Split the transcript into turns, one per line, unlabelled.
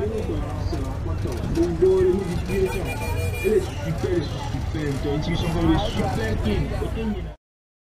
c'est important. Donc, elle est super, super intelligente, elle est super keen.